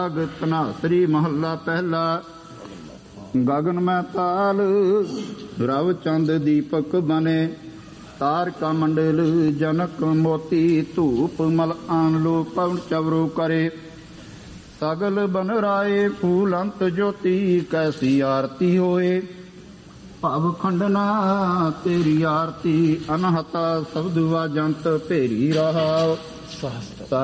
ਧਨਾਸਰੀ ਮਹੱਲਾ ਪਹਿਲਾ। ਗगन में ताल रव चंद दीपक बने, तारका मंडल जनक मोती धूप मल आन लो पवन चवरो करे। सगल बन राय फूल अंत ज्योति, कैसी आरती होए भव खंडना तेरी आरती। अनहता शब्द वा जंत भेरी रहा।